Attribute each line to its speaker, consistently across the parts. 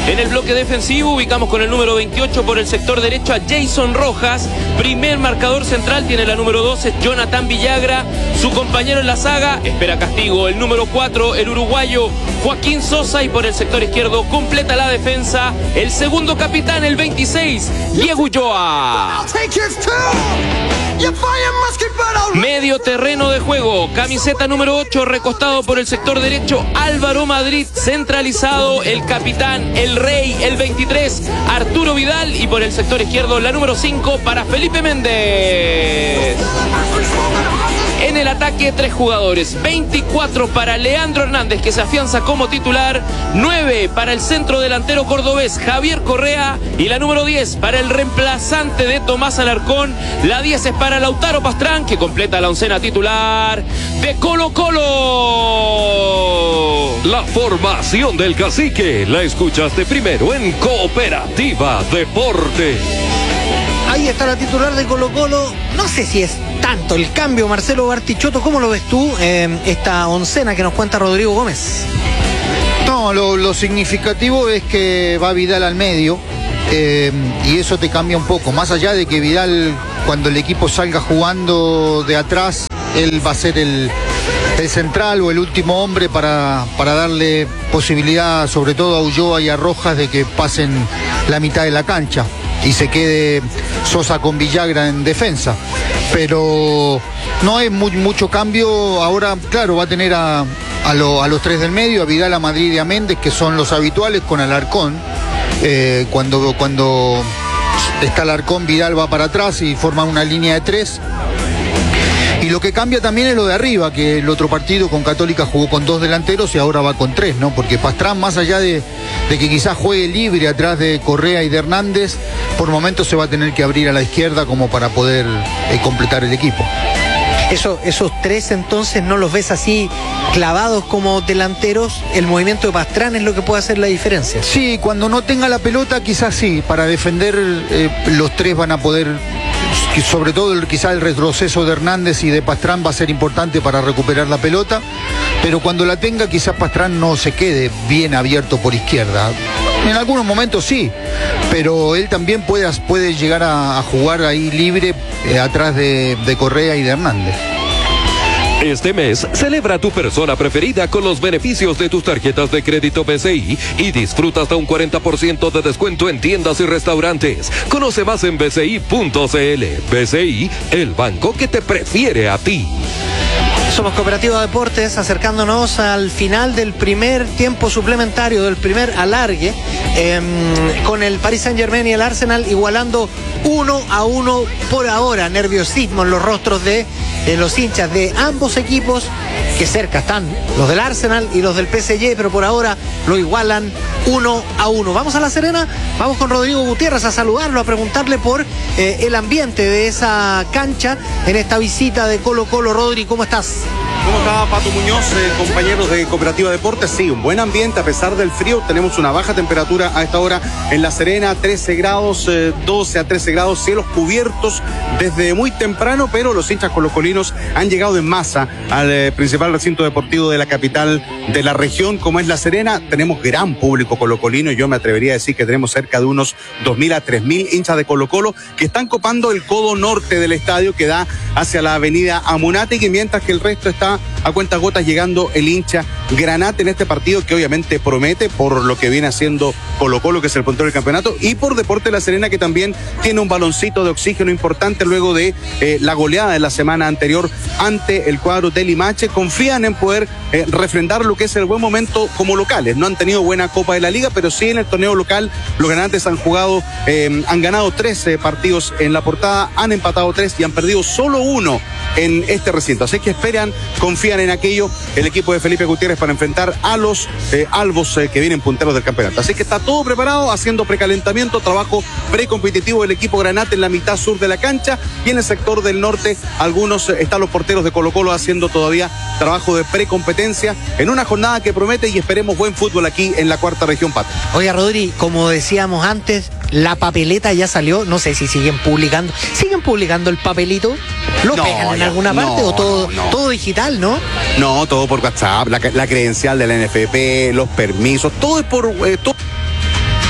Speaker 1: En el bloque defensivo ubicamos con el número 28 por el sector derecho a Jason Rojas. Primer marcador central tiene la número 12, Jonathan Villagra. Su compañero en la saga espera castigo, el número 4, el uruguayo Joaquín Sosa. Y por el sector izquierdo completa la defensa el segundo capitán, el 26, Diego Ulloa. Medio terreno de juego, camiseta número 8, recostado por el sector derecho, Álvaro Madrid. Centralizado, el capitán, el rey, el 23, Arturo Vidal. Y por el sector izquierdo, la número 5 para Felipe Méndez. En el ataque, 3 jugadores. 24 para Leandro Hernández, que se afianza como titular. 9 para el centro delantero cordobés, Javier Correa. Y la número 10 para el reemplazante de Tomás Alarcón. La 10 es para Lautaro Pastrán, que completa la oncena titular de Colo-Colo.
Speaker 2: La formación del cacique la escuchaste primero en Cooperativa Deporte.
Speaker 3: Ahí está la titular de Colo-Colo. No sé si es tanto el cambio, Marcelo Bartichotto. ¿Cómo lo ves tú, esta oncena que nos cuenta Rodrigo Gómez?
Speaker 4: No, lo significativo es que va Vidal al medio, y eso te cambia un poco. Más allá de que Vidal, cuando el equipo salga jugando de atrás, él va a ser el central o el último hombre para darle posibilidad, sobre todo a Ulloa y a Rojas, de que pasen la mitad de la cancha y se quede Sosa con Villagra en defensa. Pero no hay mucho cambio. Ahora, claro, va a tener a los 3 del medio, a Vidal, a Madrid y a Méndez, que son los habituales, con Alarcón. Cuando está Alarcón, Vidal va para atrás y forman una línea de 3. Y lo que cambia también es lo de arriba, que el otro partido con Católica jugó con 2 delanteros y ahora va con 3, ¿no? Porque Pastrán, más allá de que quizás juegue libre atrás de Correa y de Hernández, por momentos se va a tener que abrir a la izquierda como para poder completar el equipo.
Speaker 3: Esos 3 entonces no los ves así clavados como delanteros. El movimiento de Pastrán es lo que puede hacer la diferencia.
Speaker 4: Sí, cuando no tenga la pelota quizás sí. Para defender, los 3 van a poder, sobre todo quizás el retroceso de Hernández y de Pastrán va a ser importante para recuperar la pelota, pero cuando la tenga quizás Pastrán no se quede bien abierto por izquierda. En algunos momentos sí, pero él también puede llegar a jugar ahí libre, atrás de Correa y de Hernández.
Speaker 2: Este mes, celebra a tu persona preferida con los beneficios de tus tarjetas de crédito BCI y disfruta hasta un 40% de descuento en tiendas y restaurantes. Conoce más en bci.cl. BCI, el banco que te prefiere a ti.
Speaker 3: Somos Cooperativa Deportes, acercándonos al final del primer tiempo suplementario, del primer alargue, con el Paris Saint-Germain y el Arsenal igualando 1-1 por ahora. Nerviosismo en los rostros de los hinchas de ambos equipos, que cerca están los del Arsenal y los del PSG, pero por ahora lo igualan 1-1. Vamos a La Serena, vamos con Rodrigo Gutiérrez a saludarlo, a preguntarle por el ambiente de esa cancha en esta visita de Colo-Colo. Rodri, ¿cómo estás?
Speaker 5: ¿Cómo está Pato Muñoz, compañeros de Cooperativa Deportes? Sí, un buen ambiente a pesar del frío. Tenemos una baja temperatura a esta hora en La Serena, 13 grados, 12 a 13 grados, cielos cubiertos desde muy temprano, pero los hinchas colocolinos han llegado en masa al principal recinto deportivo de la capital de la región, como es La Serena. Tenemos gran público colocolino y yo me atrevería a decir que tenemos cerca de unos 2.000 a 3.000 hinchas de Colo-Colo que están copando el codo norte del estadio que da hacia la avenida Amunátegui, mientras que el resto está a cuentagotas llegando el hincha granate en este partido que obviamente promete por lo que viene haciendo Colo-Colo, que es el puntero del campeonato, y por Deportes La Serena, que también tiene un baloncito de oxígeno importante luego de la goleada de la semana anterior ante el cuadro de Limache. Confían en poder refrendar lo que es el buen momento como locales. No han tenido buena Copa de la Liga, pero sí en el torneo local los granates han jugado, han ganado 13 partidos en la portada, han empatado 3 y han perdido solo 1 en este recinto. Así que confían en aquello el equipo de Felipe Gutiérrez para enfrentar a los albos que vienen punteros del campeonato. Así que está todo preparado, haciendo precalentamiento, trabajo precompetitivo del equipo granate en la mitad sur de la cancha, y en el sector del norte están los porteros de Colo-Colo haciendo todavía trabajo de precompetencia en una jornada que promete, y esperemos buen fútbol aquí en la cuarta región, Pato.
Speaker 3: Oiga, Rodri, como decíamos antes, la papeleta ya salió. No sé si siguen publicando el papelito. ¿Lo pegan en alguna parte o todo digital, no?
Speaker 5: No, todo por WhatsApp, la credencial de la NFP, los permisos, todo es por...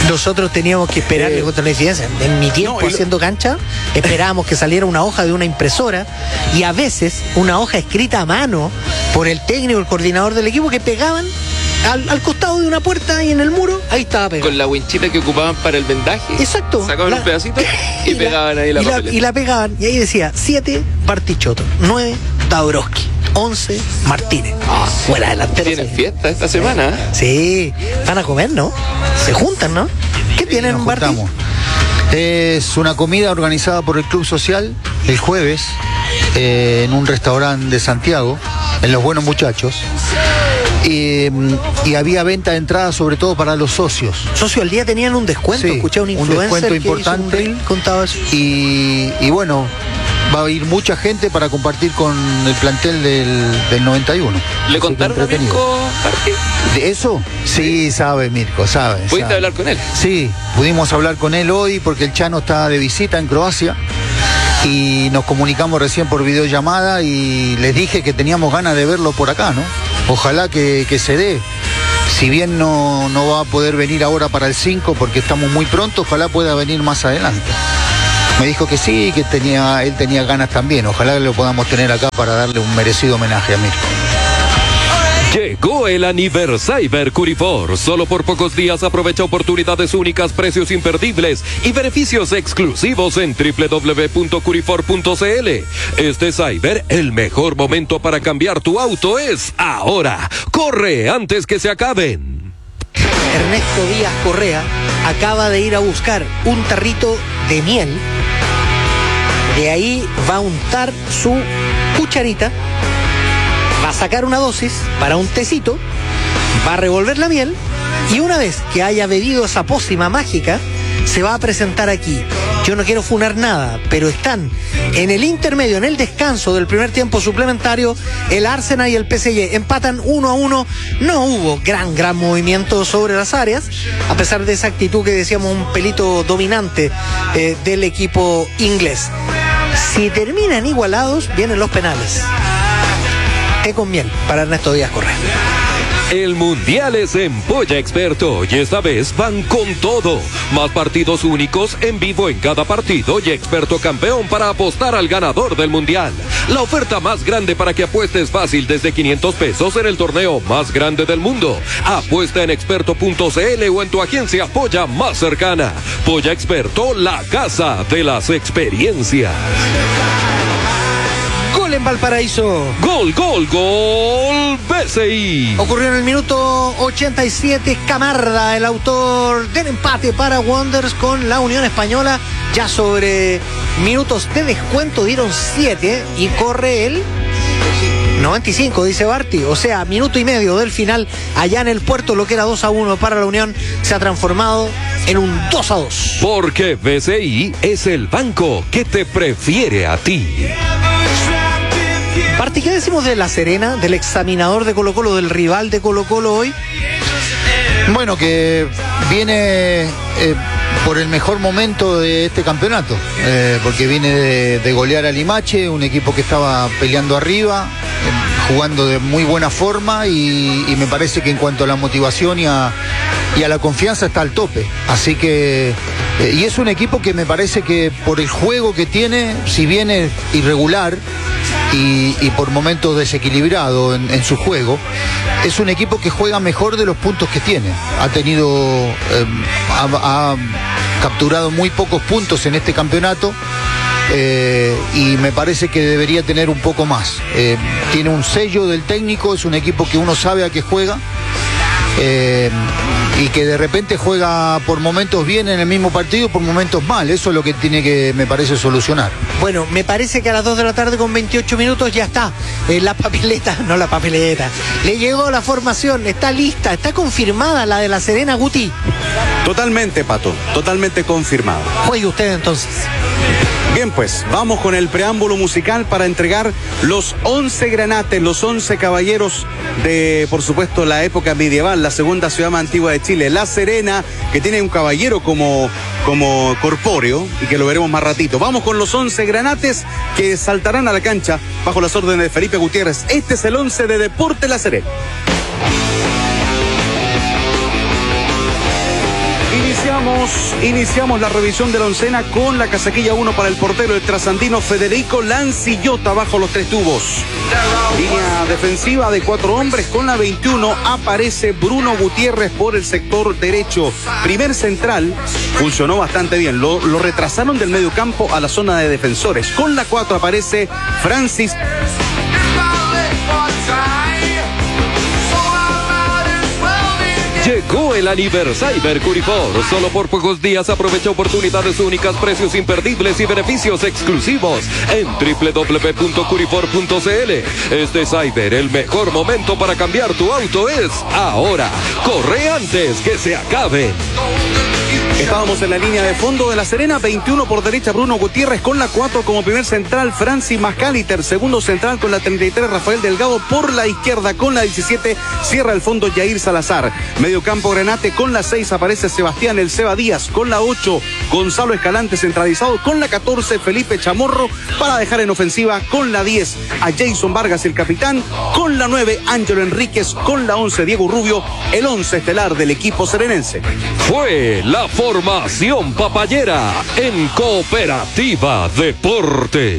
Speaker 3: Nosotros teníamos que esperarle contra la incidencia. En mi tiempo haciendo cancha, esperábamos que saliera una hoja de una impresora y a veces una hoja escrita a mano por el técnico, el coordinador del equipo, que pegaban al costado de una puerta y en el muro, ahí estaba pegado.
Speaker 1: Con la winchita que ocupaban para el vendaje.
Speaker 3: Exacto.
Speaker 1: Sacaban un pedacito y pegaban ahí la papeleta.
Speaker 3: Y la pegaban. Y ahí decía 7, Bartichotto. 9, Dabrowski. 11, Martínez. Buena delantera.
Speaker 1: Tienen fiesta esta semana.
Speaker 3: Sí, van a comer, ¿no? Se juntan, ¿no? ¿Qué tienen, Barti?
Speaker 4: Es una comida organizada por el Club Social el jueves en un restaurante de Santiago, en Los Buenos Muchachos. Y había venta de entradas sobre todo para los socios.
Speaker 3: Socios al día tenían un descuento,
Speaker 4: sí,
Speaker 3: escuché a un influencer
Speaker 4: descuento
Speaker 3: que
Speaker 4: importante.
Speaker 3: hizo un reel, contaba eso.
Speaker 4: Y bueno, va a ir mucha gente para compartir con el plantel del 91.
Speaker 1: ¿Le contaron a Mirko Barti?
Speaker 4: ¿De eso? Sí, sabe Mirko, sabe.
Speaker 1: ¿Pudiste hablar con él?
Speaker 4: Sí, pudimos hablar con él hoy porque el Chano está de visita en Croacia. Y nos comunicamos recién por videollamada y les dije que teníamos ganas de verlo por acá, ¿no? Ojalá que se dé. Si bien no va a poder venir ahora para el 5 porque estamos muy pronto, ojalá pueda venir más adelante. Me dijo que sí, que él tenía ganas también. Ojalá lo podamos tener acá para darle un merecido homenaje a Mirko.
Speaker 2: Llegó el Anivercyber Curifor. Solo por pocos días aprovecha oportunidades únicas, precios imperdibles y beneficios exclusivos en www.curifor.cl. Este cyber, el mejor momento para cambiar tu auto es ahora. Corre antes que se acaben.
Speaker 3: Ernesto Díaz Correa acaba de ir a buscar un tarrito de miel. De ahí va a untar su cucharita. Va a sacar una dosis para un tecito, va a revolver la miel y una vez que haya bebido esa pócima mágica, se va a presentar aquí. Yo no quiero funar nada, pero están en el intermedio, en el descanso del primer tiempo suplementario, el Arsenal y el PSG empatan 1-1. No hubo gran movimiento sobre las áreas, a pesar de esa actitud que decíamos un pelito dominante del equipo inglés. Si terminan igualados, vienen los penales. Con miel para Ernesto Díaz Correa.
Speaker 2: El Mundial es en Polla Experto y esta vez van con todo. Más partidos únicos en vivo en cada partido y experto campeón para apostar al ganador del Mundial. La oferta más grande para que apuestes fácil desde 500 pesos en el torneo más grande del mundo. Apuesta en experto.cl o en tu agencia Polla más cercana. Polla Experto, la casa de las experiencias.
Speaker 3: Gol en Valparaíso.
Speaker 2: Gol BCI.
Speaker 3: Ocurrió en el minuto 87. Camarda, el autor del empate para Wanderers con la Unión Española. Ya sobre minutos de descuento dieron 7 y corre el 95, dice Barti. O sea, minuto y medio del final allá en el puerto. Lo que era 2-1 para la Unión se ha transformado en un 2-2.
Speaker 2: Porque BCI es el banco que te prefiere a ti.
Speaker 3: Barti, ¿qué decimos de La Serena, del examinador de Colo-Colo, del rival de Colo-Colo hoy?
Speaker 4: Bueno, que viene por el mejor momento de este campeonato, porque viene de golear a Limache, un equipo que estaba peleando arriba, jugando de muy buena forma y me parece que en cuanto a la motivación y a la confianza está al tope. Así que, y es un equipo que me parece que por el juego que tiene, si bien es irregular, y por momentos desequilibrado en su juego, es un equipo que juega mejor de los puntos que tiene. Ha capturado muy pocos puntos en este campeonato y me parece que debería tener un poco más. Tiene un sello del técnico, es un equipo que uno sabe a qué juega. Y que de repente juega por momentos bien en el mismo partido, por momentos mal. Eso es lo que tiene que, me parece, solucionar.
Speaker 3: Bueno, me parece que a las 2 de la tarde con 28 minutos ya está la papeleta, no la papeleta. Le llegó la formación, está lista, está confirmada la de La Serena, Guti.
Speaker 5: Totalmente, Pato, totalmente confirmado.
Speaker 3: Juegue usted entonces.
Speaker 5: Bien, pues, vamos con el preámbulo musical para entregar los 11 granates, los 11 caballeros de, por supuesto, la época medieval, la segunda ciudad más antigua de Chile, La Serena, que tiene un caballero como corpóreo y que lo veremos más ratito. Vamos con los 11 granates que saltarán a la cancha bajo las órdenes de Felipe Gutiérrez. Este es el 11 de Deporte La Serena. Iniciamos Iniciamos la revisión de la oncena con la casaquilla 1 para el portero, el trasandino Federico Lancillota bajo los 3 tubos. Línea defensiva de 4 hombres con la 21 aparece Bruno Gutiérrez por el sector derecho. Primer central, funcionó bastante bien, lo retrasaron del medio campo a la zona de defensores. Con la 4 aparece Francis.
Speaker 2: Llegó el Aniversario Curifor. Solo por pocos días aprovecha oportunidades únicas, precios imperdibles y beneficios exclusivos en www.curifor.cl. Este Cyber, el mejor momento para cambiar tu auto es ahora. Corre antes que se acabe.
Speaker 5: Estábamos en la línea de fondo de La Serena, 21 por derecha Bruno Gutiérrez, con la 4 como primer central Francis Macaliter, segundo central con la 33 Rafael Delgado, por la izquierda con la 17 cierra el fondo Jair Salazar, medio campo Granate, con la 6 aparece Sebastián El Seba Díaz, con la 8 Gonzalo Escalante centralizado, con la 14 Felipe Chamorro, para dejar en ofensiva con la 10 a Jason Vargas el capitán, con la 9 Ángelo Enríquez, con la 11 Diego Rubio, el 11 estelar del equipo serenense.
Speaker 2: Fue la formación papayera en Cooperativa Deportes.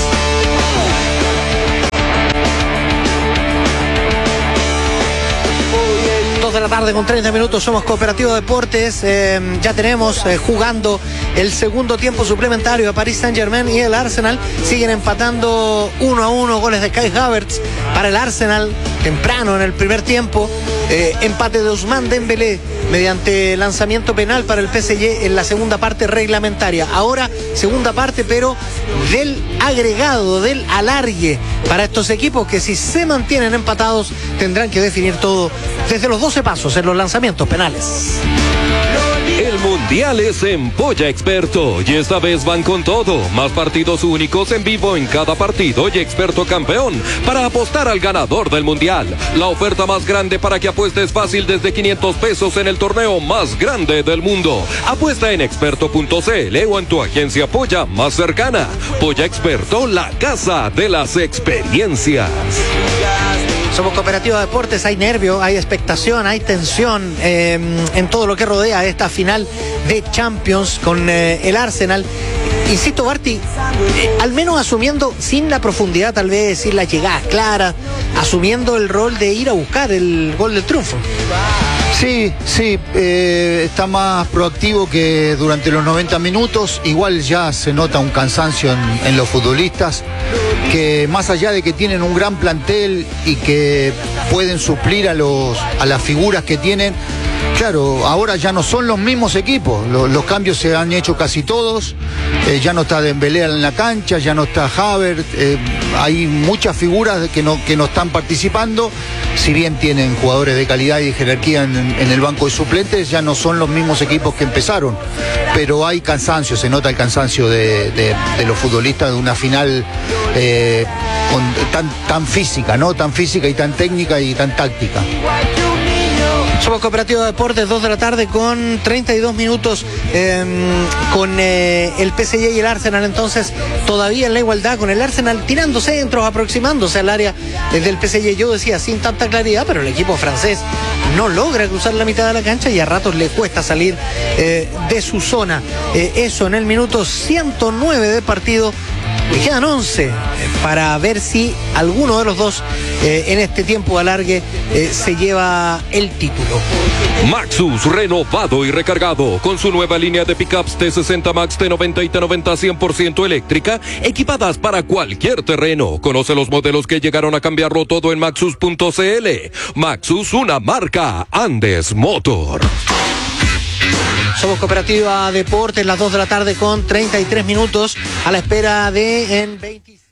Speaker 3: 2 de la tarde con 30 minutos, somos Cooperativa Deportes. Ya tenemos jugando el segundo tiempo suplementario. A Paris Saint-Germain y el Arsenal siguen empatando 1-1, goles de Kai Havertz para el Arsenal temprano en el primer tiempo. Empate de Ousmane Dembélé mediante lanzamiento penal para el PSG en la segunda parte reglamentaria. Ahora segunda parte, pero del agregado, del alargue para estos equipos que, si se mantienen empatados, tendrán que definir todo desde los 12 pasos en los lanzamientos penales.
Speaker 2: El Mundial es en Polla Experto y esta vez van con todo. Más partidos únicos en vivo en cada partido y experto campeón para apostar al ganador del Mundial. La oferta más grande para que apuestes fácil desde 500 pesos en el torneo más grande del mundo. Apuesta en experto.cl o en tu agencia Polla más cercana. Polla Experto, la casa de las experiencias.
Speaker 3: Somos Cooperativa Deportes, hay nervio, hay expectación, hay tensión en todo lo que rodea esta final de Champions con el Arsenal. Insisto, Barty, al menos asumiendo, sin la profundidad tal vez, sin la llegada clara, asumiendo el rol de ir a buscar el gol del triunfo.
Speaker 4: Sí, está más proactivo que durante los 90 minutos. Igual ya se nota un cansancio en los futbolistas, que más allá de que tienen un gran plantel y que pueden suplir a las figuras que tienen, claro, ahora ya no son los mismos equipos. Los cambios se han hecho casi todos. Ya no está Dembélé en la cancha, ya no está Havertz. Hay muchas figuras que no están participando. Si bien tienen jugadores de calidad y de jerarquía en el banco de suplentes, ya no son los mismos equipos que empezaron. Pero hay cansancio, se nota el cansancio de los futbolistas de una final tan física, ¿no? Tan física y tan técnica y tan táctica.
Speaker 3: Somos Cooperativa de Deportes, 2 de la tarde con 32 minutos con el PSG y el Arsenal. Entonces, todavía en la igualdad, con el Arsenal tirando centros, aproximándose al área del PSG. Yo decía, sin tanta claridad, pero el equipo francés no logra cruzar la mitad de la cancha y a ratos le cuesta salir de su zona. Eso en el minuto 109 de partido. Le quedan 11 para ver si alguno de los dos en este tiempo alargue se lleva el título.
Speaker 2: Maxus, renovado y recargado con su nueva línea de pickups T60 Max, T90 y T90 100% eléctrica, equipadas para cualquier terreno. Conoce los modelos que llegaron a cambiarlo todo en Maxus.cl. Maxus, una marca Andes Motor.
Speaker 3: Somos Cooperativa Deportes, las 2 de la tarde con 33 minutos, a la espera de en 25.